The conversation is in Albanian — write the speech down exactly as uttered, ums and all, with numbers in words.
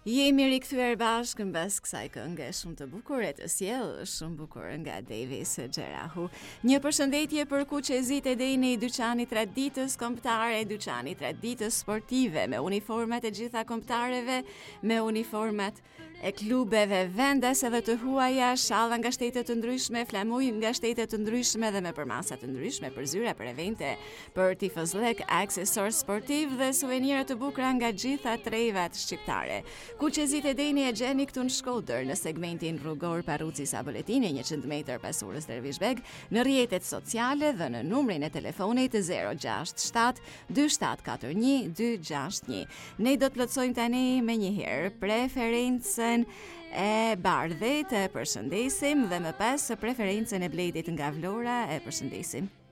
Jemi rikthyer bashkë mbas kësaj kënge shumë të bukur e të sjellë shumë bukur nga Davis Xherahu. Një përshëndetje për kuqezit e deni i dyqanit traditës kombëtare, dyqani traditës sportive me uniformat e gjitha kombëtareve, me uniformat e klubeve vendase dhe të huaja, shalla nga shtete të ndryshme, flamuj nga shtete të ndryshme dhe me përmasa të ndryshme, për zyra, për evente, për tifozlek, aksesor sportiv dhe suvenira të bukura nga gjitha trevat shqiptare. Kuqezit e deni e gjeni këtu në Shkodër në segmentin rrugor Parruci sa Boletini njëqind metër pas urës Dervishbeg, në rrjetet sociale dhe në numrin e telefonit zero gjasht shtat dy shtat katër një dy gjasht një. Ne do të plotësojmë tani me një herë preferencën e Bardhit, e përshëndesim dhe më pas preferencën e Bledit nga Vlora, e përshëndesim.